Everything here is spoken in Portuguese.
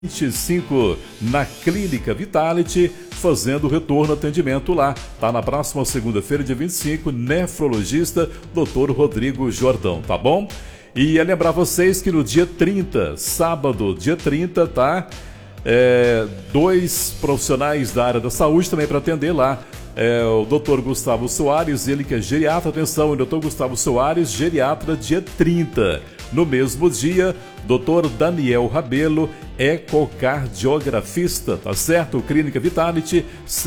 25 na Clínica Vitality, fazendo retorno atendimento lá. Tá na próxima segunda-feira, dia 25, nefrologista Dr. Rodrigo Jordão, tá bom? E é lembrar vocês que no dia 30, sábado, dia 30, tá? Dois profissionais da área da saúde também para atender lá. O Dr. Gustavo Soares, ele que é geriatra, atenção, o Dr. Gustavo Soares, geriatra, dia 30. No mesmo dia, Dr. Daniel Rabelo, ecocardiografista, tá certo? Clínica Vitality.